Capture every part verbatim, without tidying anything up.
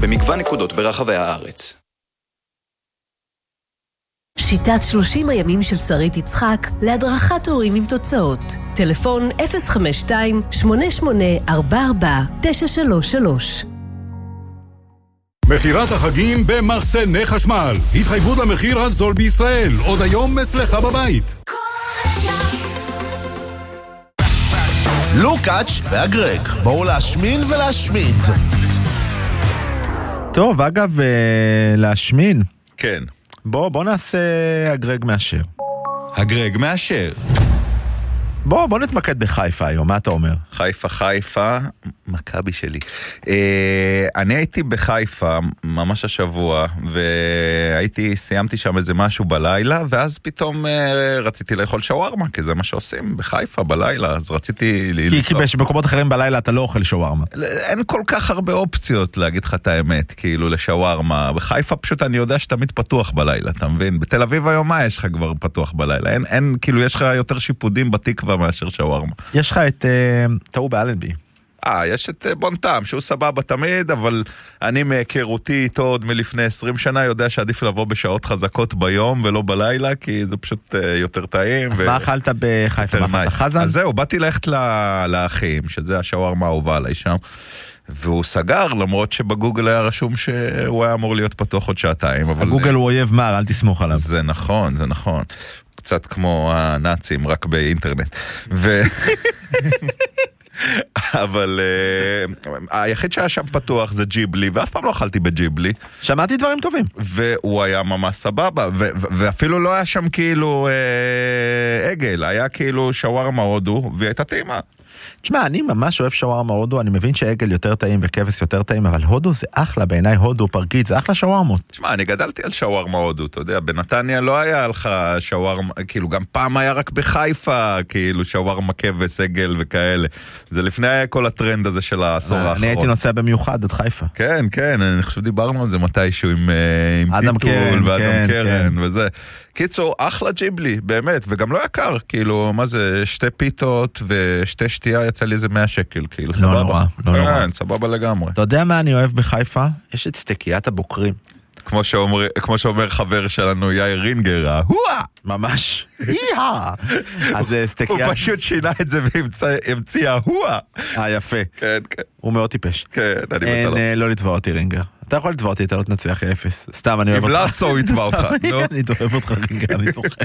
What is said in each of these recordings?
במגוון נקודות ברחבי הארץ. שיטת שלושים הימים של שרית יצחק להדרכת הורים עם תוצאות. טלפון אפס חמש שתיים שמונה שמונה ארבע ארבע תשע שלוש שלוש. מחירת החגים במחסני חשמל. התחייבות למחיר הזול בישראל. עוד היום אצלך בבית. לוקאץ' והגרג, בואו להשמין ולהשמיד. טוב, אגב, להשמין. כן. בוא, בוא נעשה הגרג מאשר. הגרג מאשר. בוא, בוא נתמקד בחיפה היום, מה אתה אומר? חיפה, חיפה, מכבי שלי. אה, אני הייתי בחיפה ממש השבוע, והייתי, סיימתי שם איזה משהו בלילה, ואז פתאום אה, רציתי לאכול שווארמה, כי זה מה שעושים בחיפה בלילה, אז רציתי... כי, כי במקומות אחרים בלילה אתה לא אוכל שווארמה. אין כל כך הרבה אופציות להגיד לך את האמת, כאילו לשווארמה. בחיפה פשוט אני יודע שתמיד פתוח בלילה, אתה מבין? בתל אביב היום מה יש לך כבר פתוח בלילה? אין, אין, כאילו יש לך יותר שיפודים בתקווה מאשר שווארמה. יש לך את טעו באלנבי. אה, יש את בון טעם, שהוא סבבה תמיד, אבל אני מהיכרותי איתו עוד מלפני עשרים שנה יודע שעדיף לבוא בשעות חזקות ביום ולא בלילה, כי זה פשוט יותר טעים. אז מה אכלת בחיפה? מה אכלת חזן? אז זהו, באתי ללכת לאחים, שזה השווארמה האהובה עליי שם, והוא סגר, למרות שבגוגל היה רשום שהוא היה אמור להיות פתוח עוד שעתיים. הגוגל הוא אויב מר, אל תסמוך עליו. זה נכון, זה נכון. קצת כמו הנאצים, רק באינטרנט. ו... אבל uh, היחיד שהיה שם פתוח זה ג'יבלי, ואף פעם לא אכלתי בג'יבלי. שמעתי דברים טובים. והוא היה ממש סבבה, ו- ו- ואפילו לא היה שם כאילו uh, עגל, היה כאילו שווארמה הודו, והיא הייתה טעימה. תשמע, אני ממש אוהב שווארמה הודו, אני מבין שעגל יותר טעים וכבש יותר טעים, אבל הודו זה אחלה, בעיניי הודו, פרגית, זה אחלה שווארמות. תשמע, אני גדלתי על שווארמה הודו, אתה יודע, בנתניה לא היה לך שווארמה, כאילו גם פעם היה רק בחיפה, כאילו שווארמה כבש, עגל וכאלה. זה לפני כל הטרנד הזה של העשור האחרון. אני הייתי נוסע במיוחד עד חיפה. כן, כן, אני חושב דיברנו על זה מתישהו עם, עם אדם טיטול קרן, ואדם כן, קרן כן. וזה. קיצור, אחלה ג'יבלי, באמת, וגם לא יקר, כאילו, מה זה, שתי פיתות ושתי שתייה יצא לי איזה מאה שקל, כאילו, סבבה. לא נורא, לא נורא. כן, סבבה לגמרי. אתה יודע מה אני אוהב בחיפה? יש את סטקיית הבוקרים. כמו שאומר, כמו שאומר חבר שלנו, יאיר רינגר, הואה! ממש. יאה! אז סטקיית... הוא פשוט שינה את זה והמציא ההואה. אה, יפה. כן, כן. הוא מאוד טיפש. כן, אני אין, מתעלם. לא לתבוע אותי רינגר. אתה יכול לתבוע אותי, אתה לא תנצח אפס. סתם, אני אוהב עם אותך. לסו הוא יתבע אותך. אני אוהב אותך רינגר, אני צוחק.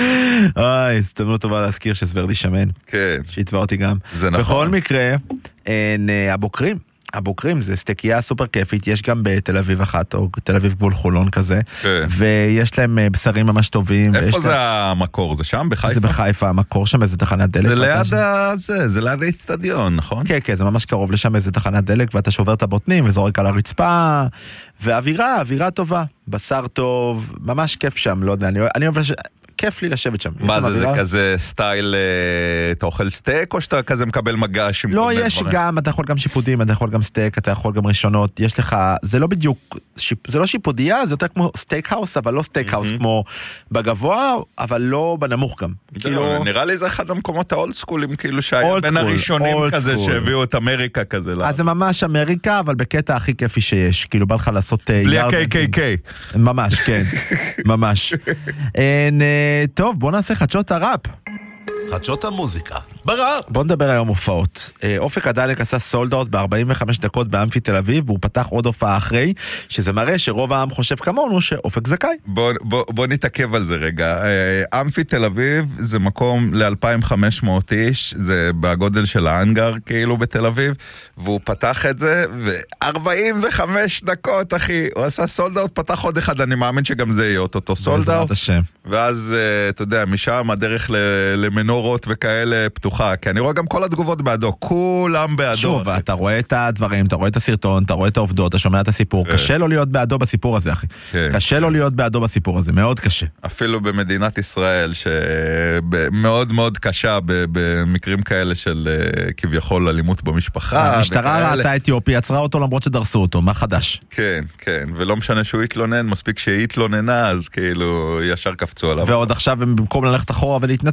אוי, הזדמנות טובה להזכיר שסברדי שמן. כן. שיתבע אותי גם. זה נכון. בכל מקרה, הבוקרים. הבוקרים זה סטקייה סופר כיפית, יש גם בתל אביב אחת, או תל אביב גבול חולון כזה, כן. ויש להם בשרים ממש טובים. איפה זה להם... המקור? זה שם בחיפה? זה בחיפה, המקור שם איזה תחנת דלק. זה ליד הזה, זה ליד האצטדיון, נכון? כן, כן, זה ממש קרוב לשם איזה תחנת דלק, ואתה שובר את הבוטנים וזורק על הרצפה, ואווירה, אווירה טובה, בשר טוב, ממש כיף שם, לא יודע, אני, אני אוהב לש... כיף לי לשבת שם. מה זה, זה כזה סטייל, אתה אוכל סטייק, או שאתה כזה מקבל מגש? לא, יש גם, אתה יכול גם שיפודים, אתה יכול גם סטייק, אתה יכול גם ראשונות, יש לך, זה לא בדיוק, זה לא שיפודיה, זה יותר כמו סטייק האוס, אבל לא סטייק האוס כמו בגבוה, אבל לא בנמוך גם. נראה לי זה אחד המקומות האולד סקולים, כאילו שהיה בין הראשונים כזה, שהביאו את אמריקה כזה. אז זה ממש אמריקה, אבל בקטע הכי כיפי שיש, כאילו בא לך לעשות... בלי ה-קיי קיי קיי. ממש, כן, ממש. טוב, בוא נעשה חדשות הראפ. חדשות המוזיקה בראפ. בוא נדבר היום הופעות. אופק הדלק עשה סולד אאוט ב-ארבעים וחמש דקות באמפי תל אביב, והוא פתח עוד הופעה אחרי, שזה מראה שרוב העם חושב כמונו שאופק זכאי. בוא, בוא, בוא נתעכב על זה רגע. אמפי תל אביב זה מקום ל-אלפיים וחמש מאות איש, זה בגודל של האנגר כאילו בתל אביב, והוא פתח את זה, ו-ארבעים וחמש דקות, אחי, הוא עשה סולד אאוט, פתח עוד אחד, אני מאמין שגם זה יהיה אותו סולד אאוט. ואז, אתה יודע, משם הדרך למנורות וכאלה פתוחה, כי אני רואה גם כל התגובות בעדו, כולם בעדו. שוב, אתה רואה את הדברים, אתה רואה את הסרטון, אתה רואה את העובדות, אתה שומע את הסיפור, קשה לו להיות בעדו בסיפור הזה, אחי. קשה לו להיות בעדו בסיפור הזה, מאוד קשה. אפילו במדינת ישראל, שמאוד מאוד קשה במקרים כאלה של כביכול אלימות במשפחה. המשטרה ראתה אתיופי, עצרה אותו למרות שדרסו אותו, מה חדש? כן, כן, ולא משנה שהוא התלונן, מספיק שהיא התלוננה, אז כאילו ישר קפצו עליו. ועוד עכשיו, במקום ללכת אחורה ולהתנצל, הם אומרים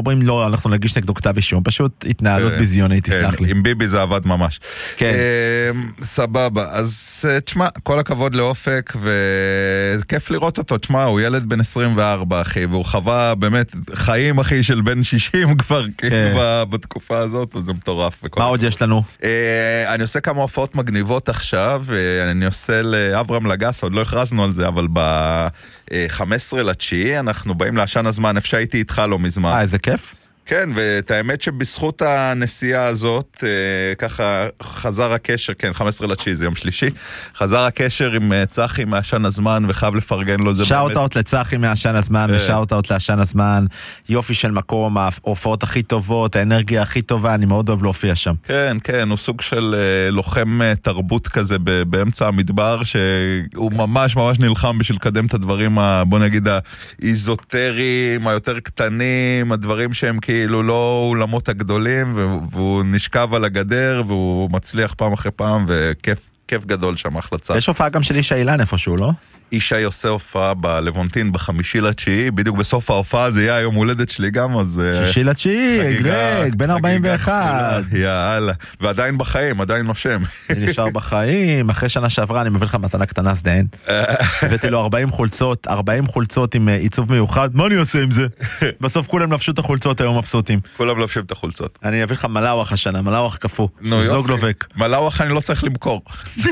אומרים לא, אנחנו נגיש נגדו כתב אישום, פשוט התנהלות ביזיונית, תסלח לי. עם ביבי זה עבד ממש. כן. סבבה, אז תשמע, כל הכבוד לאופק, וכיף לראות אותו, תשמע, הוא ילד בן עשרים וארבע, אחי, והוא חווה באמת חיים, אחי, של בן שישים כבר, כאילו, בתקופה הזאת, וזה מטורף. מה עוד יש לנו? אני עושה כמה הופעות מגניבות עכשיו, אני עושה לאברהם לגס, עוד לא הכרזנו על זה, אבל ב-חמישה עשר לתשיעי אנחנו באים לעשן הזמן, איפה שהייתי איתך לא מזמן. אה, איזה כיף. כן, ואת האמת שבזכות הנסיעה הזאת, אה, ככה חזר הקשר, כן, חמישה עשר לתשיעי זה יום שלישי, חזר הקשר עם צחי מעשן הזמן, וחייב לפרגן לו. שאוט אאוט לצחי מעשן הזמן, ושאוט אאוט לעשן הזמן, יופי של מקום, ההופעות הכי טובות, האנרגיה הכי טובה, אני מאוד אוהב להופיע שם. כן, כן, הוא סוג של אה, לוחם אה, תרבות כזה ב- באמצע המדבר, שהוא ממש ממש נלחם בשביל לקדם את הדברים, ה, בוא נגיד, האיזוטריים, היותר קטנים, הדברים שהם כאילו לא אולמות הגדולים, והוא נשכב על הגדר, והוא מצליח פעם אחרי פעם, וכיף כיף גדול שם, החלצה. יש הופעה גם של אישה אילן איפשהו, לא? אישי עושה הופעה בלוונטין בחמישי לתשיעי, בדיוק בסוף ההופעה זה יהיה היום הולדת שלי גם, אז... שישי לתשיעי, גרג, בן ארבעים ואחת. יאללה, ועדיין בחיים, עדיין נושם. אני נשאר בחיים, אחרי שנה שעברה אני מביא לך מתנה קטנה סדהן. הבאתי לו ארבעים חולצות, ארבעים חולצות עם עיצוב מיוחד, מה אני עושה עם זה? בסוף כולם לבשו את החולצות היום מבסוטים. כולם לבשים את החולצות. אני אביא לך מלאוח השנה, מלאוח קפוא. זוג לובק. מלאוח אני לא צריך למכור.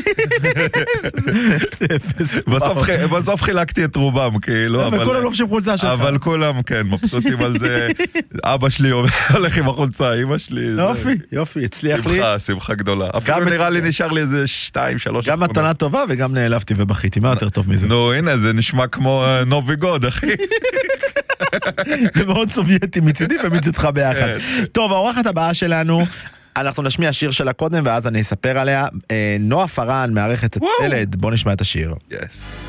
בסוף בסוף חילקתי את רובם, כאילו. אבל כולם לא משם חולצה שלך. אבל כולם, כן, מבסוטים על זה. אבא שלי הולך עם החולצה, אמא שלי. יופי, יופי, הצליח לי. שמחה, שמחה גדולה. אפילו נראה לי נשאר לי איזה שתיים, שלוש. גם מתנה טובה וגם נעלבתי ובכיתי, מה יותר טוב מזה? נו, הנה, זה נשמע כמו נובי גוד, אחי. זה מאוד סובייטי מצידי ומצדך ביחד. טוב, האורחת הבאה שלנו, אנחנו נשמיע שיר שלה קודם ואז אני אספר עליה. נועה פרן, מערכת הצלד, בוא נשמע את השיר. Yes.